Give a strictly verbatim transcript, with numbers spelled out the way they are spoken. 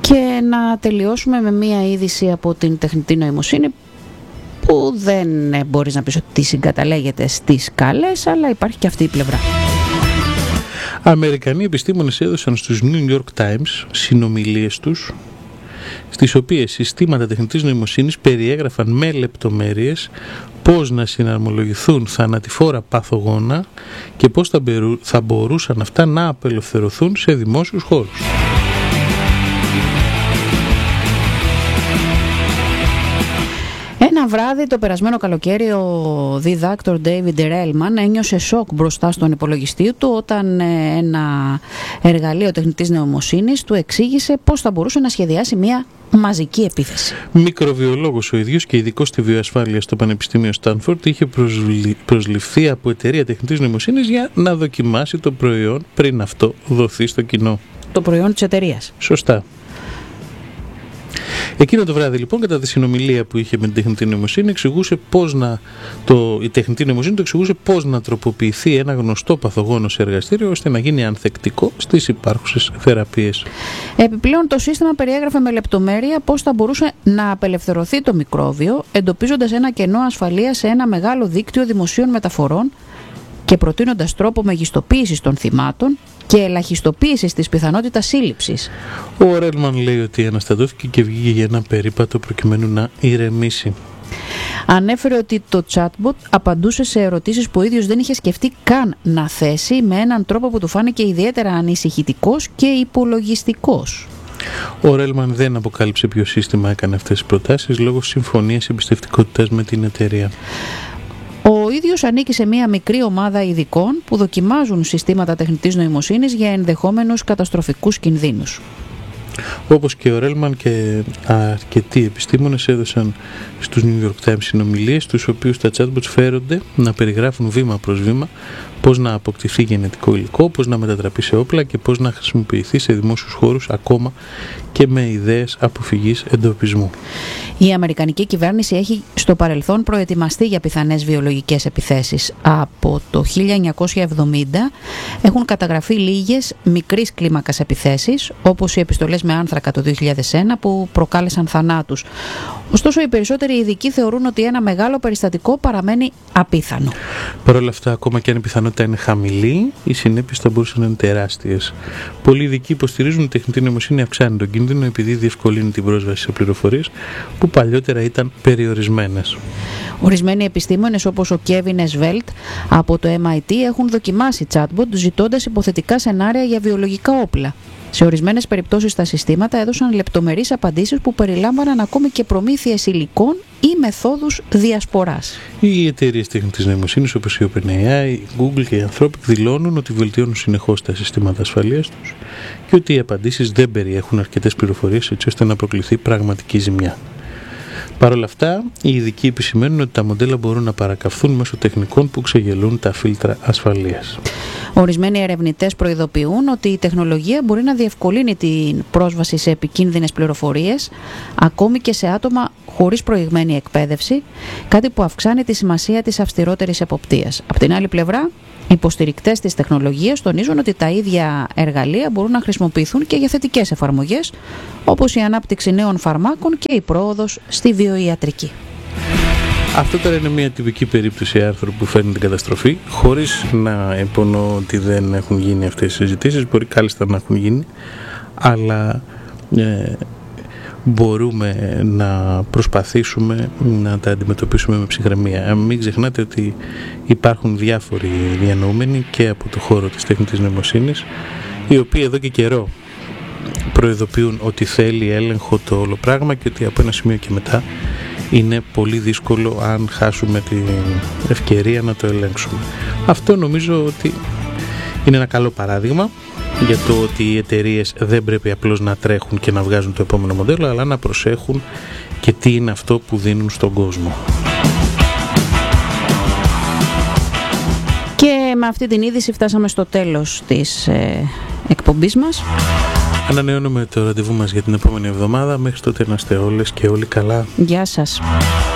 Και να τελειώσουμε με μία είδηση από την τεχνητή νοημοσύνη που δεν μπορείς να πεις ότι συγκαταλέγεται στις σκάλες, αλλά υπάρχει και αυτή η πλευρά. Αμερικανοί επιστήμονες έδωσαν στους New York Times συνομιλίες τους, στις οποίες συστήματα τεχνητής νοημοσύνης περιέγραφαν με λεπτομέρειες πώς να συναρμολογηθούν θανατηφόρα παθογόνα και πώς θα μπορούσαν αυτά να απελευθερωθούν σε δημόσιους χώρους. Ένα βράδυ το περασμένο καλοκαίρι ο διδάκτορ David Relman ένιωσε σοκ μπροστά στον υπολογιστή του όταν ένα εργαλείο τεχνητής νοημοσύνης του εξήγησε πώς θα μπορούσε να σχεδιάσει μια μαζική επίθεση. Μικροβιολόγος ο ίδιος και ειδικός στη βιοασφάλεια στο Πανεπιστήμιο Στάνφορντ είχε προσληφθεί από εταιρεία τεχνητής νοημοσύνης για να δοκιμάσει το προϊόν πριν αυτό δοθεί στο κοινό. Το προϊόν της εταιρείας. Σωστά. Εκείνο το βράδυ λοιπόν, κατά τη συνομιλία που είχε με την τεχνητή νοημοσύνη, εξηγούσε πώς να, το, η τεχνητή νοημοσύνη του εξηγούσε πώς να τροποποιηθεί ένα γνωστό παθογόνο σε εργαστήριο ώστε να γίνει ανθεκτικό στις υπάρχουσες θεραπείες. Επιπλέον το σύστημα περιέγραφε με λεπτομέρεια πώς θα μπορούσε να απελευθερωθεί το μικρόβιο, εντοπίζοντας ένα κενό ασφαλείας σε ένα μεγάλο δίκτυο δημοσίων μεταφορών και προτείνοντας τρόπο μεγιστοποίησης των θυμάτων και ελαχιστοποίησης της πιθανότητας σύλληψης. Ο Ρέλμαν λέει ότι αναστατώθηκε και βγήκε για ένα περίπατο προκειμένου να ηρεμήσει. Ανέφερε ότι το chatbot απαντούσε σε ερωτήσεις που ο ίδιος δεν είχε σκεφτεί καν να θέσει, με έναν τρόπο που του φάνηκε ιδιαίτερα ανησυχητικός και υπολογιστικός. Ο Ρέλμαν δεν αποκάλυψε ποιο σύστημα έκανε αυτές τις προτάσεις λόγω συμφωνίας εμπιστευτικότητας με την εταιρεία. Ο ίδιος ανήκει σε μια μικρή ομάδα ειδικών που δοκιμάζουν συστήματα τεχνητής νοημοσύνης για ενδεχόμενους καταστροφικούς κινδύνους. Όπως και ο Ρέλμαν και αρκετοί επιστήμονες έδωσαν στους New York Times συνομιλίες, στους οποίους τα chatbots φέρονται να περιγράφουν βήμα προς βήμα πώς να αποκτηθεί γενετικό υλικό, πώς να μετατραπεί σε όπλα και πώς να χρησιμοποιηθεί σε δημόσιους χώρους, ακόμα και με ιδέες αποφυγής εντοπισμού. Η Αμερικανική κυβέρνηση έχει στο παρελθόν προετοιμαστεί για πιθανές βιολογικές επιθέσεις. Από το χίλια εννιακόσια εβδομήντα έχουν καταγραφεί λίγες μικρής κλίμακας επιθέσεις, όπως οι επιστολές με άνθρακα το δύο χιλιάδες ένα που προκάλεσαν θανάτους. Ωστόσο, οι περισσότεροι ειδικοί θεωρούν ότι ένα μεγάλο περιστατικό παραμένει απίθανο. Παρ' όλα αυτά, ακόμα και αν η πιθανότητα είναι χαμηλή, οι συνέπειες θα μπορούσαν να είναι τεράστιες. Πολλοί ειδικοί υποστηρίζουν ότι η τεχνητή νοημοσύνη αυξάνει τον κίνδυνο επειδή διευκολύνει την πρόσβαση σε πληροφορίες που παλιότερα ήταν περιορισμένες. Ορισμένοι επιστήμονες όπως ο Kevin Esvelt από το εμ άι τι έχουν δοκιμάσει chatbot ζητώντας υποθετικά σενάρια για βιολογικά όπλα. Σε ορισμένες περιπτώσεις τα συστήματα έδωσαν λεπτομερείς απαντήσεις που περιλάμβαναν ακόμη και προμήθειες υλικών ή μεθόδους διασποράς. Οι εταιρείες τεχνητής νοημοσύνης όπως η OpenAI, η Google και η Anthropic δηλώνουν ότι βελτιώνουν συνεχώς τα συστήματα ασφαλείας τους και ότι οι απαντήσεις δεν περιέχουν αρκετές πληροφορίες έτσι ώστε να προκληθεί πραγματική ζημιά. Παρ' όλα αυτά, οι ειδικοί επισημαίνουν ότι τα μοντέλα μπορούν να παρακαμφθούν μέσω τεχνικών που ξεγελούν τα φίλτρα ασφαλείας. Ορισμένοι ερευνητές προειδοποιούν ότι η τεχνολογία μπορεί να διευκολύνει την πρόσβαση σε επικίνδυνες πληροφορίες, ακόμη και σε άτομα χωρίς προηγμένη εκπαίδευση, κάτι που αυξάνει τη σημασία της αυστηρότερης εποπτείας. Από την άλλη πλευρά, οι υποστηρικτές της τεχνολογίας τονίζουν ότι τα ίδια εργαλεία μπορούν να χρησιμοποιηθούν και για θετικές εφαρμογές, όπως η ανάπτυξη νέων φαρμάκων και η πρόοδος στη βιοιατρική. Αυτό τώρα είναι μια τυπική περίπτωση άρθρου που φέρνει την καταστροφή, χωρίς να υπονοώ ότι δεν έχουν γίνει αυτές οι συζητήσεις, μπορεί κάλλιστα να έχουν γίνει, αλλά ε, μπορούμε να προσπαθήσουμε να τα αντιμετωπίσουμε με ψυχραιμία. Μην ξεχνάτε ότι υπάρχουν διάφοροι διανοούμενοι και από το χώρο της τεχνητής νοημοσύνης, οι οποίοι εδώ και καιρό προειδοποιούν ότι θέλει έλεγχο το όλο πράγμα και ότι από ένα σημείο και μετά είναι πολύ δύσκολο αν χάσουμε την ευκαιρία να το ελέγξουμε. Αυτό νομίζω ότι είναι ένα καλό παράδειγμα για το ότι οι εταιρείες δεν πρέπει απλώς να τρέχουν και να βγάζουν το επόμενο μοντέλο, αλλά να προσέχουν και τι είναι αυτό που δίνουν στον κόσμο. Και με αυτή την είδηση φτάσαμε στο τέλος της ε, εκπομπής μας. Ανανεώνουμε το ραντεβού μας για την επόμενη εβδομάδα. Μέχρι τότε να είστε όλες και όλοι καλά. Γεια σας.